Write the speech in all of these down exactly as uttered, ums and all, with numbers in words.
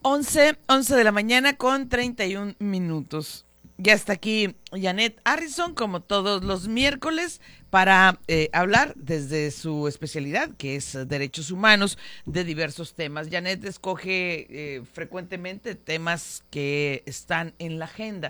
once, once de la mañana con treinta y un minutos. Ya está aquí Janet Harrison, como todos los miércoles, para eh, hablar desde su especialidad, que es derechos humanos, de diversos temas. Janet escoge eh, frecuentemente temas que están en la agenda.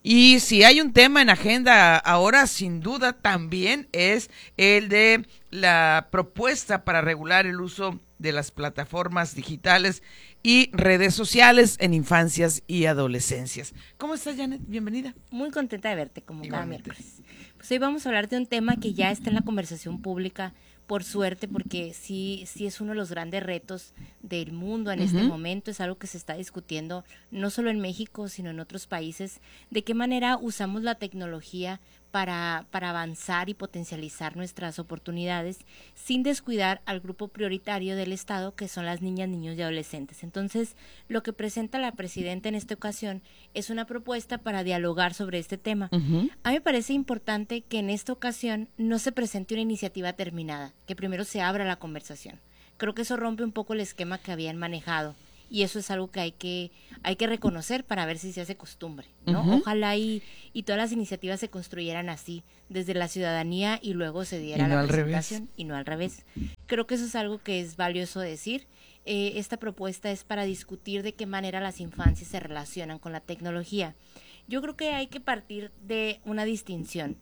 Y si hay un tema en agenda ahora, sin duda, también es el de la propuesta para regular el uso de las plataformas digitales y redes sociales en infancias y adolescencias. ¿Cómo estás, Janet? Bienvenida. Muy contenta de verte, como cada Igualmente. miércoles. Pues hoy vamos a hablar de un tema que ya está en la conversación pública, por suerte, porque sí, sí es uno de los grandes retos del mundo en uh-huh. este momento. Es algo que se está discutiendo no solo en México, sino en otros países. De qué manera usamos la tecnología para, para avanzar y potencializar nuestras oportunidades sin descuidar al grupo prioritario del Estado, que son las niñas, niños y adolescentes. Entonces, lo que presenta la presidenta en esta ocasión es una propuesta para dialogar sobre este tema. Uh-huh. A mí me parece importante que en esta ocasión no se presente una iniciativa terminada, que primero se abra la conversación. Creo que eso rompe un poco el esquema que habían manejado. Y eso es algo que hay que hay que reconocer para ver si se hace costumbre, ¿no? Uh-huh. Ojalá y, y todas las iniciativas se construyeran así, desde la ciudadanía y luego se diera no la presentación y no al revés. Creo que eso es algo que es valioso decir. Eh, esta propuesta es para discutir de qué manera las infancias se relacionan con la tecnología. Yo creo que hay que partir de una distinción.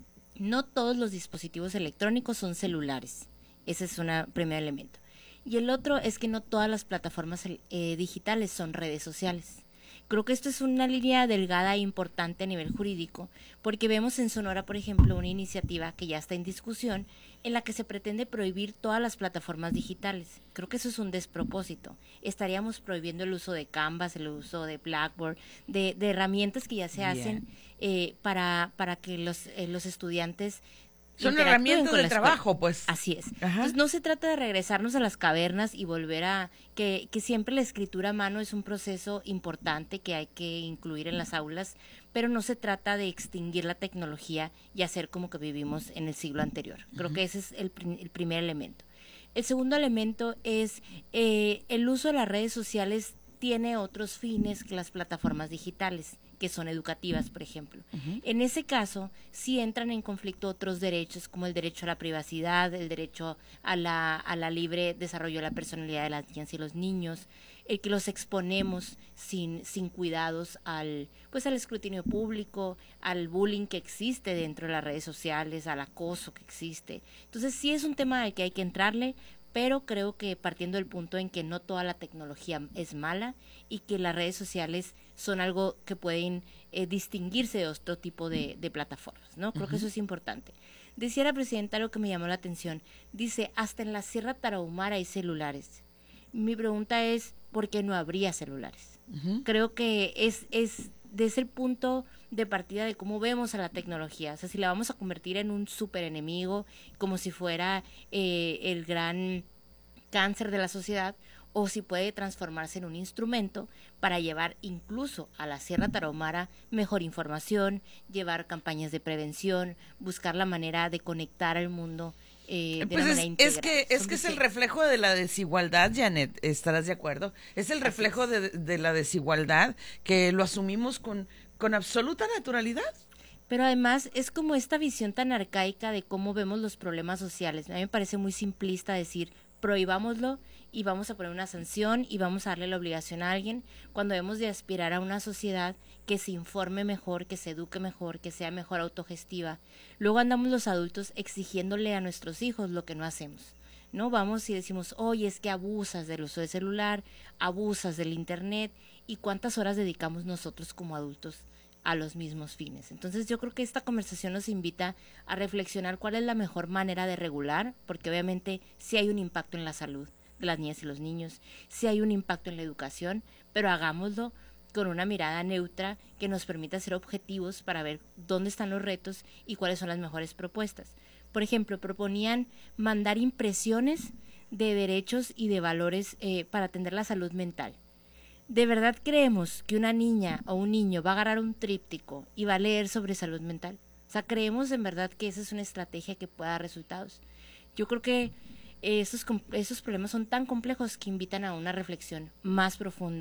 No todos los dispositivos electrónicos son celulares. Ese es un primer elemento. Y el otro es que no todas las plataformas eh, digitales son redes sociales. Creo que esto es una línea delgada e importante a nivel jurídico, porque vemos en Sonora, por ejemplo, una iniciativa que ya está en discusión, en la que se pretende prohibir todas las plataformas digitales. Creo que eso es un despropósito. Estaríamos prohibiendo el uso de Canvas, el uso de Blackboard, de, de herramientas que ya se hacen eh, para, para que los, eh, los estudiantes son herramientas de trabajo, pues. Así es. Ajá. Entonces no se trata de regresarnos a las cavernas y volver a que, que siempre la escritura a mano es un proceso importante que hay que incluir en las aulas, pero no se trata de extinguir la tecnología y hacer como que vivimos en el siglo anterior. Creo uh-huh. que ese es el, el primer elemento. El segundo elemento es eh, el uso de las redes sociales tiene otros fines que las plataformas digitales, que son educativas, por ejemplo. Uh-huh. En ese caso, sí entran en conflicto otros derechos, como el derecho a la privacidad, el derecho a la, a la libre desarrollo de la personalidad de las niñas y los niños, el que los exponemos sin, sin cuidados al, pues al escrutinio público, al bullying que existe dentro de las redes sociales, al acoso que existe. Entonces, sí es un tema al que hay que entrarle, pero creo que partiendo del punto en que no toda la tecnología es mala y que las redes sociales son algo que pueden eh, distinguirse de otro tipo de, de plataformas, ¿no? Creo uh-huh. que eso es importante. Decía la presidenta algo que me llamó la atención. Dice, hasta en la Sierra Tarahumara hay celulares. Mi pregunta es, ¿por qué no habría celulares? Uh-huh. Creo que es, es desde el punto de partida de cómo vemos a la tecnología. O sea, si la vamos a convertir en un súper enemigo, como si fuera eh, el gran cáncer de la sociedad, o si puede transformarse en un instrumento para llevar incluso a la Sierra Tarahumara mejor información, llevar campañas de prevención, buscar la manera de conectar al mundo eh, de pues una es, manera integral. Es que, es, que es el reflejo de la desigualdad, Janet, ¿estarás de acuerdo? Es el reflejo de, de la desigualdad que lo asumimos con, con absoluta naturalidad. Pero además es como esta visión tan arcaica de cómo vemos los problemas sociales. A mí me parece muy simplista decir, prohibámoslo y vamos a poner una sanción y vamos a darle la obligación a alguien, cuando debemos de aspirar a una sociedad que se informe mejor, que se eduque mejor, que sea mejor autogestiva. Luego andamos los adultos exigiéndole a nuestros hijos lo que no hacemos, ¿no? Vamos y decimos, oye, es que abusas del uso de celular, abusas del internet, y cuántas horas dedicamos nosotros como adultos a los mismos fines. Entonces yo creo que esta conversación nos invita a reflexionar cuál es la mejor manera de regular, porque obviamente sí hay un impacto en la salud de las niñas y los niños, sí hay un impacto en la educación, pero hagámoslo con una mirada neutra que nos permita ser objetivos para ver dónde están los retos y cuáles son las mejores propuestas. Por ejemplo, proponían mandar impresiones de derechos y de valores eh, para atender la salud mental. ¿De verdad creemos que una niña o un niño va a agarrar un tríptico y va a leer sobre salud mental? O sea, ¿creemos en verdad que esa es una estrategia que pueda dar resultados? Yo creo que esos, esos problemas son tan complejos que invitan a una reflexión más profunda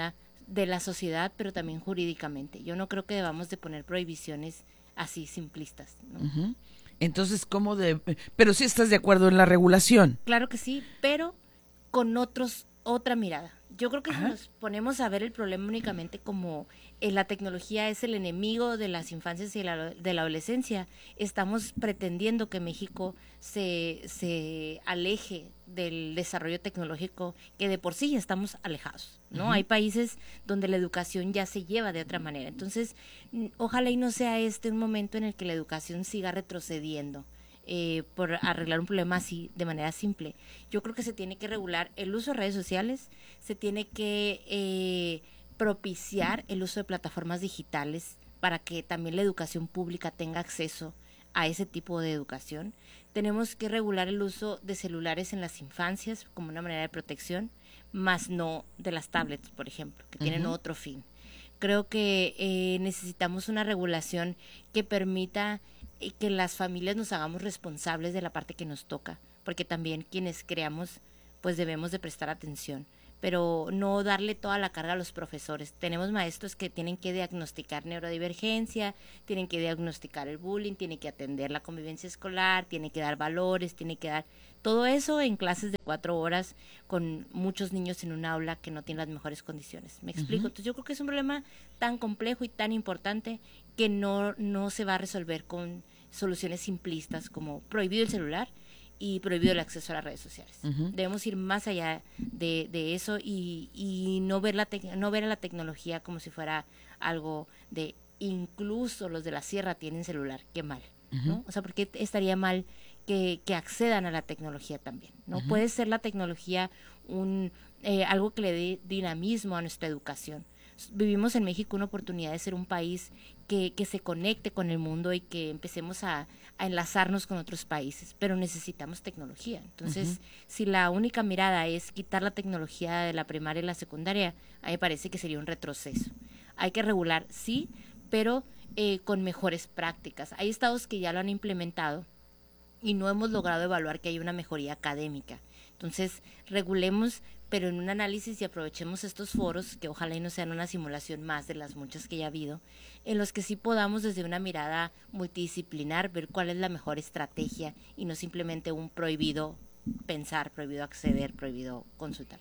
de la sociedad, pero también jurídicamente. Yo no creo que debamos de poner prohibiciones así simplistas, ¿no? Uh-huh. Entonces, ¿cómo de...? Pero sí estás de acuerdo en la regulación. Claro que sí, pero con otros otra mirada. Yo creo que Ajá. si nos ponemos a ver el problema únicamente como eh, la tecnología es el enemigo de las infancias y la, de la adolescencia, estamos pretendiendo que México se, se aleje del desarrollo tecnológico, que de por sí ya estamos alejados, ¿no? Uh-huh. Hay países donde la educación ya se lleva de otra manera. Entonces, ojalá y no sea este un momento en el que la educación siga retrocediendo. Eh, por arreglar un problema así de manera simple. Yo creo que se tiene que regular el uso de redes sociales, se tiene que eh, propiciar el uso de plataformas digitales para que también la educación pública tenga acceso a ese tipo de educación. Tenemos que regular el uso de celulares en las infancias como una manera de protección, más no de las tablets, por ejemplo, que uh-huh. tienen otro fin. Creo que eh, necesitamos una regulación que permita que las familias nos hagamos responsables de la parte que nos toca, porque también quienes creamos, pues debemos de prestar atención, pero no darle toda la carga a los profesores. Tenemos maestros que tienen que diagnosticar neurodivergencia, tienen que diagnosticar el bullying, tienen que atender la convivencia escolar, tienen que dar valores, tienen que dar todo eso en clases de cuatro horas con muchos niños en un aula que no tienen las mejores condiciones. ¿Me explico? Uh-huh. Entonces yo creo que es un problema tan complejo y tan importante que no, no se va a resolver con soluciones simplistas como prohibido el celular y prohibido el acceso a las redes sociales. Uh-huh. Debemos ir más allá de, de eso y, y no ver la te- no ver a la tecnología como si fuera algo de incluso los de la sierra tienen celular, qué mal, uh-huh. ¿no? O sea, ¿por qué estaría mal que, que accedan a la tecnología también? ¿No? Uh-huh. Puede ser la tecnología un eh, algo que le dé dinamismo a nuestra educación. Vivimos en México una oportunidad de ser un país que, que se conecte con el mundo y que empecemos a, a enlazarnos con otros países, pero necesitamos tecnología. Entonces, uh-huh. si la única mirada es quitar la tecnología de la primaria y la secundaria, a mí me parece que sería un retroceso. Hay que regular, sí, pero eh, con mejores prácticas. Hay estados que ya lo han implementado y no hemos logrado evaluar que hay una mejoría académica. Entonces, regulemos, pero en un análisis y aprovechemos estos foros, que ojalá y no sean una simulación más de las muchas que ya ha habido, en los que sí podamos desde una mirada multidisciplinar ver cuál es la mejor estrategia y no simplemente un prohibido pensar, prohibido acceder, prohibido consultar.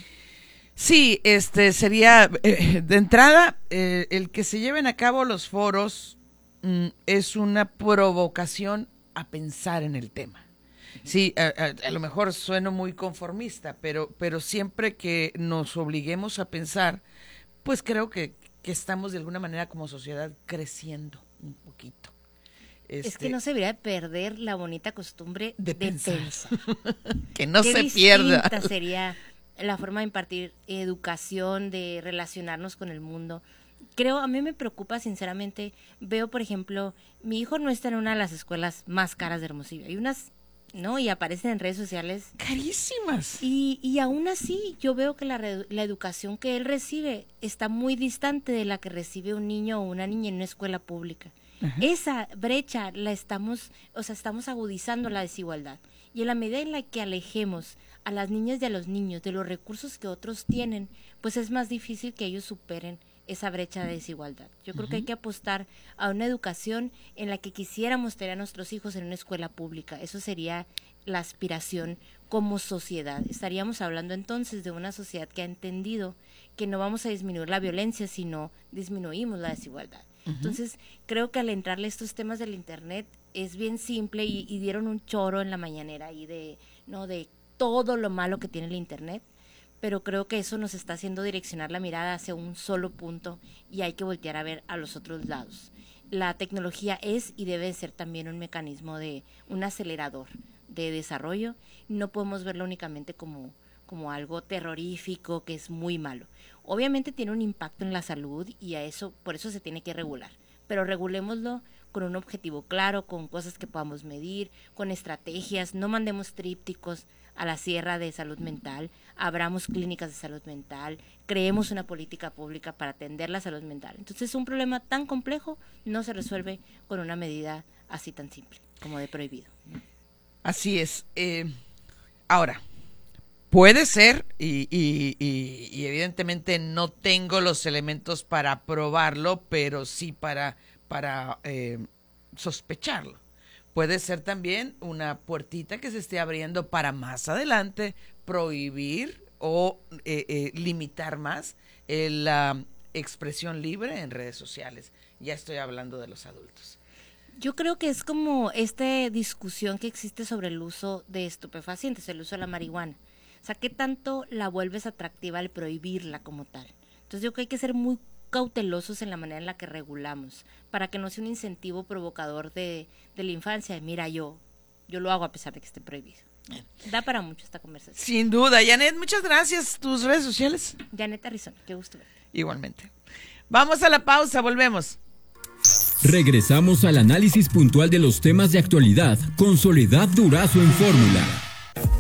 Sí, este sería eh, de entrada eh, el que se lleven a cabo los foros mm, es una provocación a pensar en el tema. Sí, a, a, a lo mejor sueno muy conformista, pero, pero siempre que nos obliguemos a pensar, pues creo que, que estamos de alguna manera como sociedad creciendo un poquito. Este, es que no se debería perder la bonita costumbre de, de pensar. pensar. Que no Qué se pierda. Distinta sería la forma de impartir educación, de relacionarnos con el mundo. Creo, a mí me preocupa sinceramente, veo por ejemplo, mi hijo no está en una de las escuelas más caras de Hermosillo, hay unas, ¿no? Y aparecen en redes sociales. Carísimas. Y, y aún así, yo veo que la, la educación que él recibe está muy distante de la que recibe un niño o una niña en una escuela pública. Ajá. Esa brecha la estamos, o sea, estamos agudizando la desigualdad. Y en la medida en la que alejemos a las niñas y a los niños de los recursos que otros tienen, pues es más difícil que ellos superen esa brecha de desigualdad. Yo creo uh-huh. que hay que apostar a una educación en la que quisiéramos tener a nuestros hijos en una escuela pública. Eso sería la aspiración como sociedad. Estaríamos hablando entonces de una sociedad que ha entendido que no vamos a disminuir la violencia, sino disminuimos la desigualdad. Uh-huh. Entonces, creo que al entrarle a estos temas del internet es bien simple y, y dieron un choro en la mañanera ahí de, no, de todo lo malo que tiene el internet, pero creo que eso nos está haciendo direccionar la mirada hacia un solo punto y hay que voltear a ver a los otros lados. La tecnología es y debe ser también un mecanismo de un acelerador de desarrollo. No podemos verlo únicamente como, como algo terrorífico que es muy malo. Obviamente tiene un impacto en la salud y a eso, por eso se tiene que regular, pero regulémoslo con un objetivo claro, con cosas que podamos medir, con estrategias. No mandemos trípticos a la sierra de salud mental, abramos clínicas de salud mental, creemos una política pública para atender la salud mental. Entonces, un problema tan complejo no se resuelve con una medida así tan simple como de prohibido. Así es. Eh, ahora, Puede ser, y, y, y, y evidentemente no tengo los elementos para probarlo, pero sí para, para eh, sospecharlo. Puede ser también una puertita que se esté abriendo para más adelante prohibir o eh, eh, limitar más eh, la expresión libre en redes sociales. Ya estoy hablando de los adultos. Yo creo que es como esta discusión que existe sobre el uso de estupefacientes, el uso de la marihuana. O sea, ¿qué tanto la vuelves atractiva al prohibirla como tal? Entonces yo creo que hay que ser muy cautelosos en la manera en la que regulamos, para que no sea un incentivo provocador de, de la infancia. Mira, yo, yo lo hago a pesar de que esté prohibido. Da para mucho esta conversación. Sin duda. Janet, muchas gracias. ¿Tus redes sociales? Janet Arrizón, qué gusto verte. Igualmente. Vamos a la pausa, volvemos. Regresamos al análisis puntual de los temas de actualidad con Soledad Durazo en Fórmula.